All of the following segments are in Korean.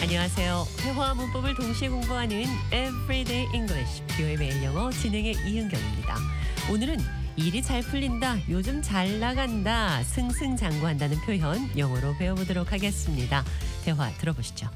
안녕하세요. 회화와 문법을 동시에 공부하는 Everyday English, 뷰의 매일 영어 진행의 이은경입니다. 오늘은 일이 잘 풀린다, 요즘 잘 나간다, 승승장구한다는 표현 영어로 배워보도록 하겠습니다. 대화 들어보시죠.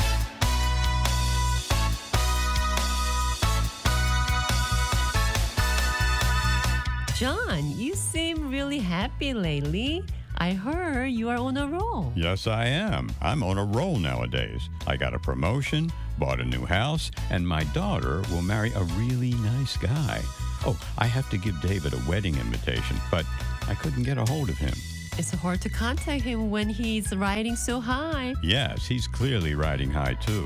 John, you seem really happy lately. I heard you are on a roll. Yes, I am. I'm on a roll nowadays. I got a promotion, bought a new house, and my daughter will marry a really nice guy. Oh, I have to give David a wedding invitation, but I couldn't get a hold of him. It's hard to contact him when he's riding so high. Yes, he's clearly riding high too.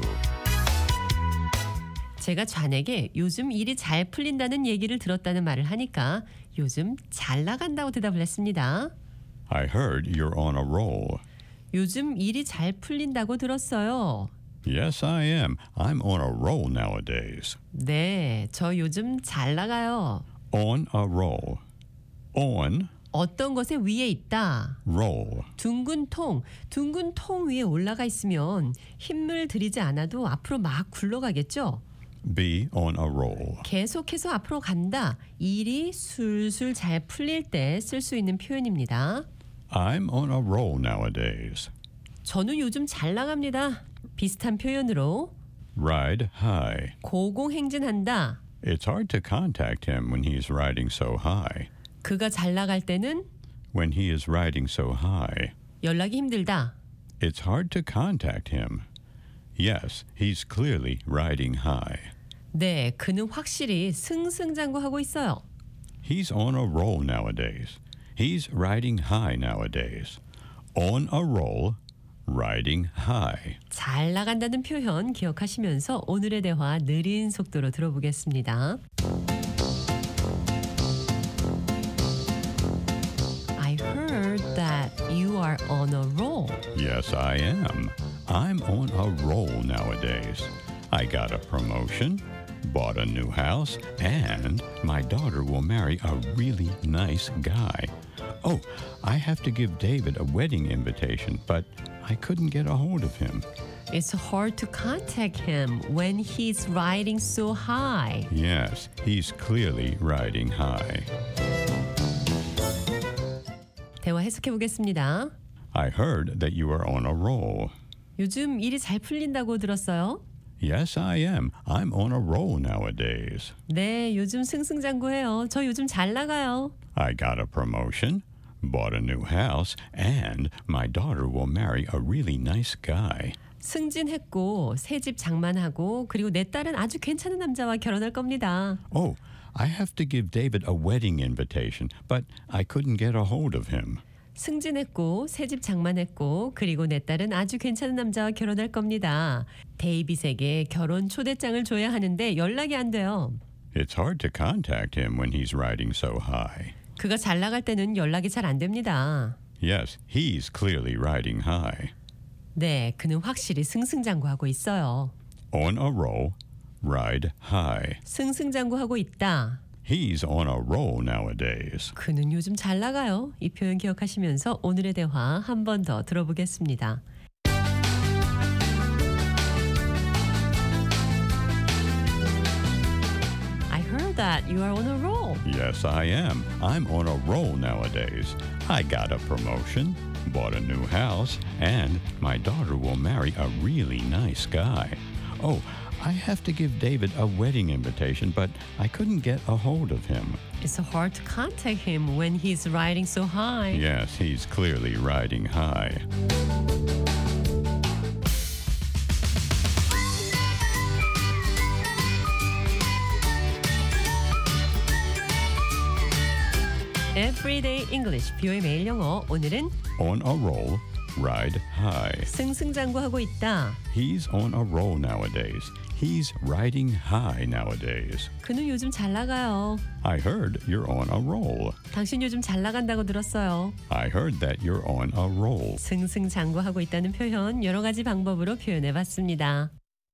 제가 좌에게 요즘 일이 잘 풀린다는 얘기를 들었다는 말을 하니까 요즘 잘 나간다고 대답을 했습니다. I heard you're on a roll. 요즘 일이 잘 풀린다고 들었어요. Yes, I am. I'm on a roll nowadays. 네, 저 요즘 잘 나가요. On a roll. On, 어떤 것에 위에 있다. roll. 둥근 통 위에 올라가 있으면 힘을 들이지 않아도 앞으로 막 굴러가겠죠. Be on a roll. 계속해서 앞으로 간다. 일이 술술 잘 풀릴 때 쓸 수 있는 표현입니다. I'm on a roll nowadays. 저는 요즘 잘 나갑니다. 비슷한 표현으로 Ride high. 고공행진한다. It's hard to contact him when he's riding so high. 그가 잘 나갈 때는 When he is riding so high, 연락이 힘들다. it's hard to contact him. Yes, he's clearly riding high. 네, 그는 확실히 승승장구하고 있어요. He's on a roll nowadays. He's riding high nowadays. On a roll, riding high. 잘 나간다는 표현 기억하시면서 오늘의 대화 느린 속도로 들어보겠습니다. I heard that you are on a roll. Yes, I am. I'm on a roll nowadays. I got a promotion, bought a new house, and my daughter will marry a really nice guy. Oh, I have to give David a wedding invitation, but I couldn't get a hold of him. It's hard to contact him when he's riding so high. Yes, he's clearly riding high. 대화 해석해 보겠습니다. I heard that you are on a roll. 요즘 일이 잘 풀린다고 들었어요? Yes, I am. I'm on a roll nowadays. 네, 요즘 승승장구해요. 저 요즘 잘 나가요. I got a promotion, bought a new house, and my daughter will marry a really nice guy. 승진했고 새 집 장만하고 그리고 내 딸은 아주 괜찮은 남자와 결혼할 겁니다. Oh, I have to give David a wedding invitation, but I couldn't get a hold of him. 승진했고 새 집 장만했고 그리고 내 딸은 아주 괜찮은 남자와 결혼할 겁니다. 데이빗에게 결혼 초대장을 줘야 하는데 연락이 안 돼요. It's hard to contact him when he's riding so high. 그가 잘 나갈 때는 연락이 잘 안 됩니다. Yes, he's clearly riding high. 네, 그는 확실히 승승장구하고 있어요. On a roll, ride high. 승승장구하고 있다. He's on a roll nowadays. 그는 요즘 잘 나가요. 이 표현 기억하시면서 오늘의 대화 한 번 더 들어보겠습니다. I heard that you are on a roll. Yes, I am. I'm on a roll nowadays. I got a promotion, bought a new house, and my daughter will marry a really nice guy. Oh, I have to give David a wedding invitation, but I couldn't get a hold of him. It's hard to contact him when he's riding so high. Yes, he's clearly riding high. Everyday English, 뷰의 매일 영어. 오늘은 On a roll, ride high. 승승장구하고 있다. He's on a roll nowadays. He's riding high nowadays. 그는 요즘 잘 나가요. I heard you're on a roll. 당신 요즘 잘 나간다고 들었어요. I heard that you're on a roll. 승승장구하고 있다는 표현 여러 가지 방법으로 표현해봤습니다.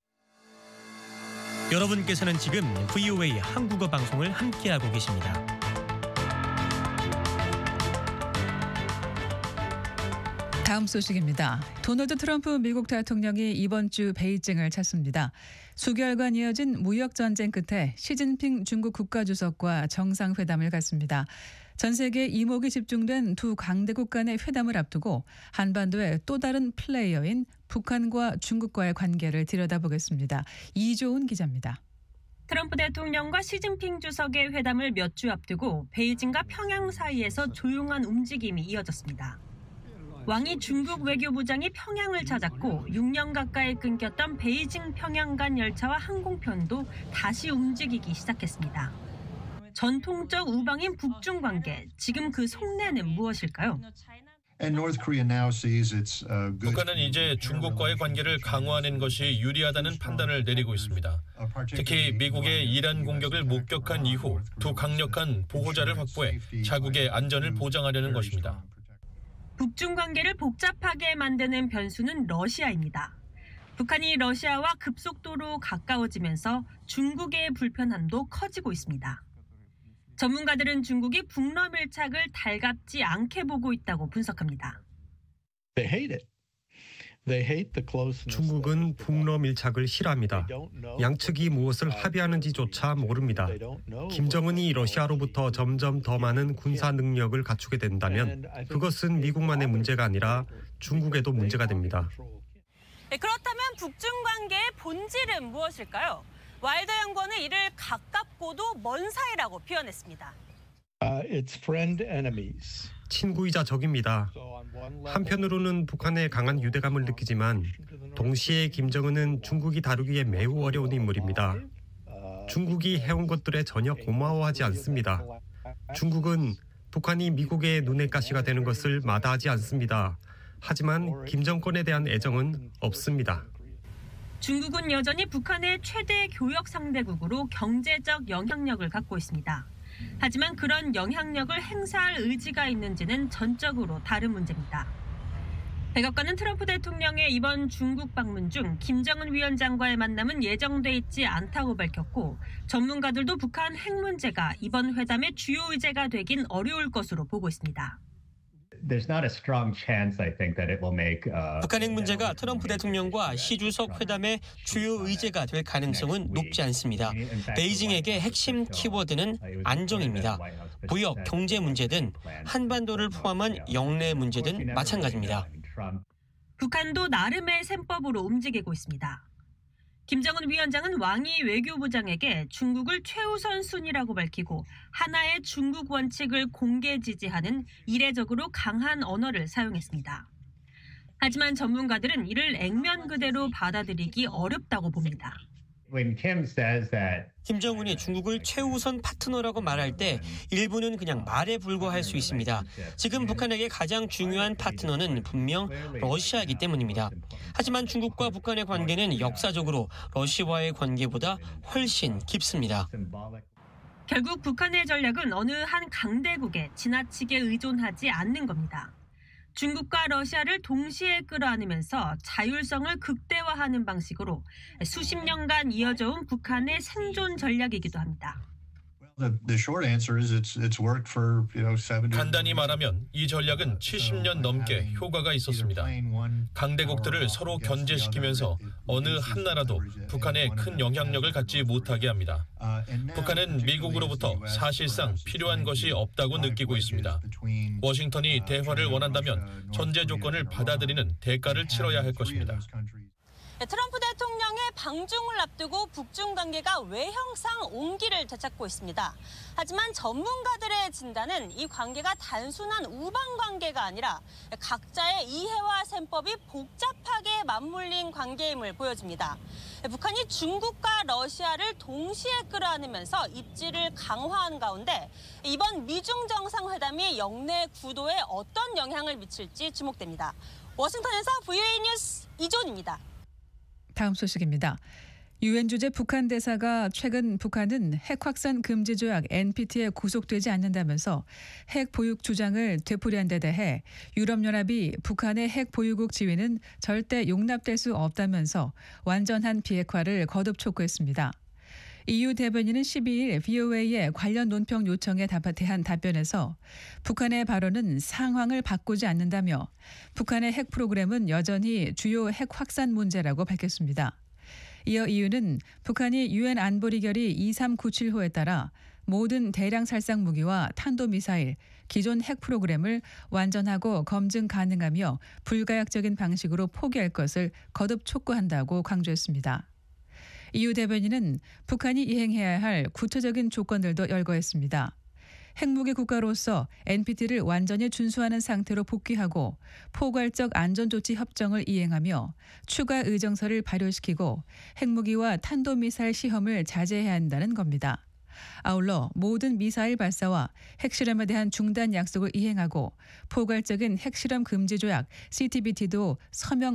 여러분께서는 지금 VOA 한국어 방송을 함께하고 계십니다. 다음 소식입니다. 도널드 트럼프 미국 대통령이 이번 주 베이징을 찾습니다. 수개월간 이어진 무역 전쟁 끝에 시진핑 중국 국가주석과 정상회담을 갖습니다. 전 세계 이목이 집중된 두 강대국 간의 회담을 앞두고 한반도의 또 다른 플레이어인 북한과 중국과의 관계를 들여다보겠습니다. 이조은 기자입니다. 트럼프 대통령과 시진핑 주석의 회담을 몇 주 앞두고 베이징과 평양 사이에서 조용한 움직임이 이어졌습니다. 왕이 중국 외교부장이 평양을 찾았고 6년 가까이 끊겼던 베이징 평양 간 열차와 항공편도 다시 움직이기 시작했습니다. 전통적 우방인 북중 관계, 지금 그 속내는 무엇일까요? 북한은 이제 중국과의 관계를 강화하는 것이 유리하다는 판단을 내리고 있습니다. 특히 미국의 이란 공격을 목격한 이후 두 강력한 보호자를 확보해 자국의 안전을 보장하려는 것입니다. 북중 관계를 복잡하게 만드는 변수는 러시아입니다. 북한이 러시아와 급속도로 가까워지면서 중국의 불편함도 커지고 있습니다. 전문가들은 중국이 북러 밀착을 달갑지 않게 보고 있다고 분석합니다. 중국은 북러 밀착을 싫어합니다. 양측이 무엇을 합의하는지조차 모릅니다. 김정은이 러시아로부터 점점 더 많은 군사 능력을 갖추게 된다면 그것은 미국만의 문제가 아니라 중국에도 문제가 됩니다. 그렇다면 북중 관계의 본질은 무엇일까요? 와일더 연구원은 이를 가깝고도 먼 사이라고 표현했습니다. 친구이자 적입니다. 한편으로는 북한의 강한 유대감을 느끼지만 동시에 김정은은 중국이 다루기에 매우 어려운 인물입니다. 중국이 해온 것들에 전혀 고마워하지 않습니다. 중국은 북한이 미국의 눈의 가시가 되는 것을 마다하지 않습니다. 하지만 김 정권에 대한 애정은 없습니다. 중국은 여전히 북한의 최대 교역 상대국으로 경제적 영향력을 갖고 있습니다. 하지만 그런 영향력을 행사할 의지가 있는지는 전적으로 다른 문제입니다. 백악관은 트럼프 대통령의 이번 중국 방문 중 김정은 위원장과의 만남은 예정돼 있지 않다고 밝혔고, 전문가들도 북한 핵 문제가 이번 회담의 주요 의제가 되긴 어려울 것으로 보고 있습니다. 북한 핵 문제가 트럼프 대통령과 시 주석 회담의 주요 의제가 될 가능성은 높지 않습니다. 베이징에게 핵심 키워드는 안정입니다. 무역, 경제 문제든 한반도를 포함한 영내 문제든 마찬가지입니다. 북한도 나름의 셈법으로 움직이고 있습니다. 김정은 위원장은 왕이 외교부장에게 중국을 최우선 순위라고 밝히고 하나의 중국 원칙을 공개 지지하는 이례적으로 강한 언어를 사용했습니다. 하지만 전문가들은 이를 액면 그대로 받아들이기 어렵다고 봅니다. 김정은이 중국을 최우선 파트너라고 말할 때 일부는 그냥 말에 불과할 수 있습니다. 지금 북한에게 가장 중요한 파트너는 분명 러시아이기 때문입니다. 하지만 중국과 북한의 관계는 역사적으로 러시아와의 관계보다 훨씬 깊습니다. 결국 북한의 전략은 어느 한 강대국에 지나치게 의존하지 않는 겁니다. 중국과 러시아를 동시에 끌어안으면서 자율성을 극대화하는 방식으로 수십 년간 이어져 온 북한의 생존 전략이기도 합니다. 간단히 말하면 이 전략은 70년 넘게 효과가 있었습니다. 강대국들을 서로 견제시키면서 어느 한 나라도 북한에 큰 영향력을 갖지 못하게 합니다. 북한은 미국으로부터 사실상 필요한 것이 없다고 느끼고 있습니다. 워싱턴이 대화를 원한다면 전제 조건을 받아들이는 대가를 치러야 할 것입니다. 트럼프 대통령의 방중을 앞두고 북중 관계가 외형상 온기를 되찾고 있습니다. 하지만 전문가들의 진단은 이 관계가 단순한 우방 관계가 아니라 각자의 이해와 셈법이 복잡하게 맞물린 관계임을 보여줍니다. 북한이 중국과 러시아를 동시에 끌어안으면서 입지를 강화한 가운데 이번 미중 정상회담이 영내 구도에 어떤 영향을 미칠지 주목됩니다. 워싱턴에서 VOA 뉴스 이존입니다. 다음 소식입니다. 유엔 주재 북한 대사가 최근 북한은 핵 확산 금지 조약 NPT에 구속되지 않는다면서 핵 보유 주장을 되풀이한 데 대해 유럽연합이 북한의 핵 보유국 지위는 절대 용납될 수 없다면서 완전한 비핵화를 거듭 촉구했습니다. EU 대변인은 12일 VOA의 관련 논평 요청에 대한 답변에서 북한의 발언은 상황을 바꾸지 않는다며 북한의 핵 프로그램은 여전히 주요 핵 확산 문제라고 밝혔습니다. 이어 EU는 북한이 유엔 안보리 결의 2397호에 따라 모든 대량 살상 무기와 탄도미사일, 기존 핵 프로그램을 완전하고 검증 가능하며 불가역적인 방식으로 포기할 것을 거듭 촉구한다고 강조했습니다. EU 대변인은 북한이 이행해야 할 구체적인 조건들도 열거했습니다. 핵무기 국가로서 NPT를 완전히 준수하는 상태로 복귀하고 포괄적 안전조치 협정을 이행하며 추가 의정서를 발효시키고 핵무기와 탄도미사일 시험을 자제해야 한다는 겁니다. 아울러 모든 미사일 발사와 핵실험에 대한 중단 약속을 이행하고 포괄적인 핵실험 금지 조약 CTBT도 서명